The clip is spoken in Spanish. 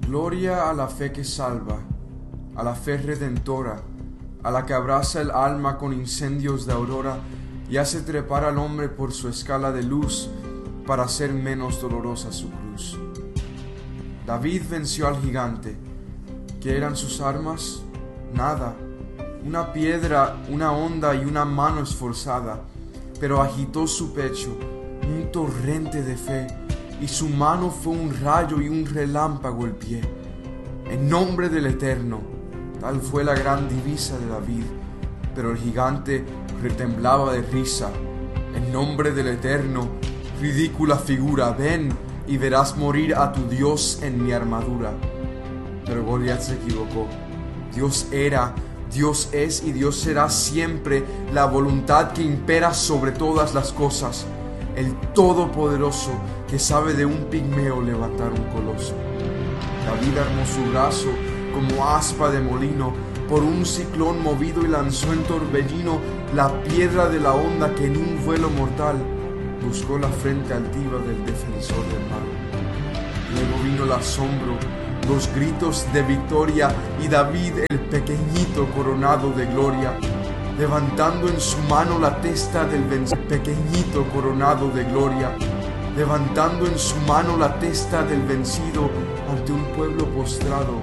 Gloria a la fe que salva, a la fe redentora, a la que abraza el alma con incendios de aurora y hace trepar al hombre por su escala de luz para hacer menos dolorosa su cruz. David venció al gigante. ¿Qué eran sus armas? Nada, una piedra, una honda y una mano esforzada, pero agitó su pecho, un torrente de fe, y su mano fue un rayo y un relámpago el pie. En nombre del Eterno, tal fue la gran divisa de David, pero el gigante retemblaba de risa. En nombre del Eterno, ridícula figura, ven y verás morir a tu Dios en mi armadura. Pero Goliat se equivocó. Dios era, Dios es y Dios será siempre la voluntad que impera sobre todas las cosas, el Todopoderoso que sabe de un pigmeo levantar un coloso. David armó su brazo como aspa de molino, por un ciclón movido y lanzó en torbellino la piedra de la honda que en un vuelo mortal buscó la frente altiva del defensor del mal. Luego vino el asombro, los gritos de victoria y David el pequeñito coronado de gloria, levantando en su mano la testa del vencido, pequeñito coronado de gloria, levantando en su mano la testa del vencido ante un pueblo postrado